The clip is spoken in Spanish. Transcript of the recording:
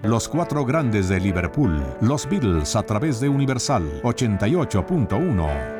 Los cuatro grandes de Liverpool, los Beatles a través de Universal 88.1.